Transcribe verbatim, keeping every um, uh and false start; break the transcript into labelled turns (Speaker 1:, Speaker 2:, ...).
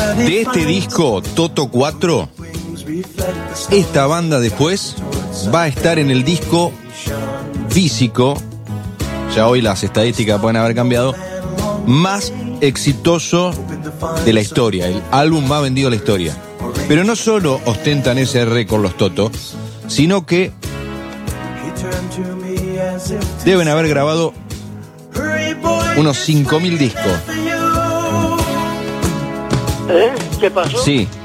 Speaker 1: De este disco, Toto cuatro, esta banda después va a estar en el disco físico, ya hoy las estadísticas pueden haber cambiado, más exitoso de la historia, el álbum más vendido de la historia. Pero no solo ostentan ese récord los Toto, sino que deben haber grabado unos cinco mil discos.
Speaker 2: ¿Eh? ¿Qué pasó?
Speaker 1: Sí.